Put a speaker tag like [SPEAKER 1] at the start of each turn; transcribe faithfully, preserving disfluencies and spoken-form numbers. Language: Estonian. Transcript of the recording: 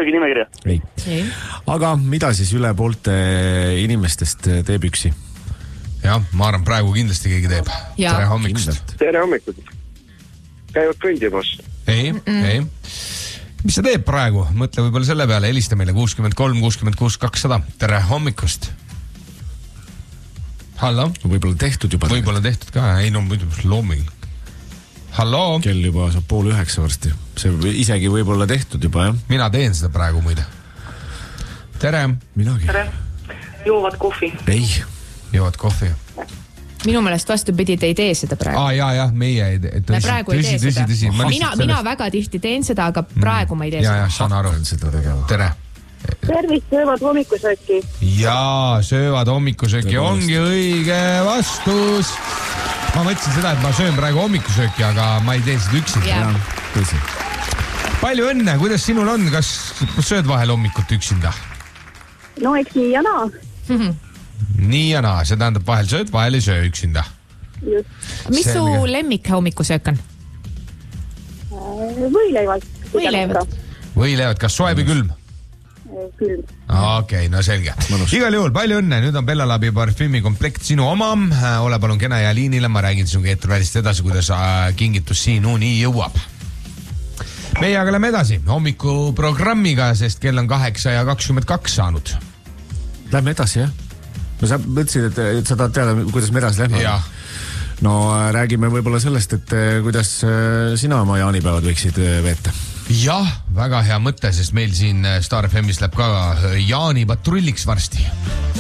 [SPEAKER 1] kunagi nimekirja.
[SPEAKER 2] Ei. Ei. Aga mida siis üle poolte inimestest teeb üksi?
[SPEAKER 3] Jah, ma arvan, praegu kindlasti keegi teeb. Ja. Tere hommikust.
[SPEAKER 4] Tere hommikust. Käivad kõndimas.
[SPEAKER 3] Ei, Mm-mm. ei. Mis sa teeb praegu? Mõtle võib-olla selle peale, helista meile kuuskümmend kolm kuuskümmend kuus kakssada. Tere hommikust. Hallo?
[SPEAKER 2] Võib-olla tehtud juba.
[SPEAKER 3] Võib-olla tehtud ka. Ei, no muidu looming. Hallo?
[SPEAKER 2] Kell juba saab pool üheksa varsti. See isegi võib-olla tehtud juba, jah?
[SPEAKER 3] Mina teen seda praegu muide. Tere.
[SPEAKER 2] Minagi.
[SPEAKER 5] Tere. Joovad kohvi.
[SPEAKER 2] Ei.
[SPEAKER 3] Joovad kohvi.
[SPEAKER 6] Minu meelest vastupidi, te ei tee seda praegu.
[SPEAKER 3] Aa, jaa, jah, meie ei tee.
[SPEAKER 6] Me praegu ei tee seda.
[SPEAKER 3] Tõsi, tõsi.
[SPEAKER 6] Mina, mina väga tihti teen seda, aga praegu ma ei tee
[SPEAKER 3] ja,
[SPEAKER 6] seda.
[SPEAKER 3] Ja, saan aru. Tere.
[SPEAKER 5] Tervist, söövad hommikusööki.
[SPEAKER 3] Jaa, söövad hommikusööki. Ongi õige vastus. Ma mõtlesin seda, et ma söön praegu hommikusööki, aga ma ei tee seda üksinda.
[SPEAKER 6] Yeah.
[SPEAKER 2] Tõsi.
[SPEAKER 3] Palju õnne, kuidas sinul on? Kas sööd vahel hommikut üksinda?
[SPEAKER 5] No eks nii ja naa.
[SPEAKER 3] Nii ja naa, see tähendab vahel sööd, vahel ei söö üksinda.
[SPEAKER 5] Just.
[SPEAKER 6] Mis su lemmik hommikusöök on?
[SPEAKER 5] Võileivad.
[SPEAKER 6] Võileivad.
[SPEAKER 3] Võileivad, kas soe või külm?
[SPEAKER 5] Külm.
[SPEAKER 3] Okei, okay, no selge. Mõnus. Igal juhul, palju õnne, nüüd on Bella Labi parfüümi komplekt sinu oma. Ole palun kena ja liinile, ma räägin sinuga eetrivälist edasi, kuidas kingitus sinuni jõuab. Meie aga lähme edasi hommikuprogrammiga, sest kell on kaheksa ja kakskümmend kaks saanud.
[SPEAKER 2] Lähme edasi, jah? No sa mõtlesid, et, et sa tahad teada, kuidas me edasi lähme?
[SPEAKER 3] Jah.
[SPEAKER 2] No räägime võib-olla sellest, et kuidas sina oma jaanipäevad võiksid veeta.
[SPEAKER 3] Jah, väga hea mõte, sest meil siin Star F M-is läheb ka jaanipatrulliks varsti.